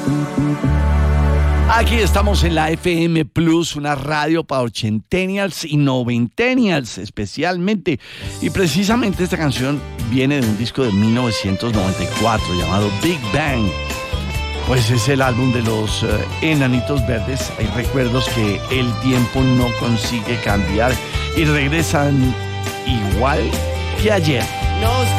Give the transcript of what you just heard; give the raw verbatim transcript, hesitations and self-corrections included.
Aquí estamos en la F M Plus, una radio para ochentennials y noventennials especialmente. Y precisamente esta canción viene de un disco de mil novecientos noventa y cuatro llamado Big Bang. Pues es el álbum de los uh, Enanitos Verdes. Hay recuerdos que el tiempo no consigue cambiar y regresan igual que ayer. Nos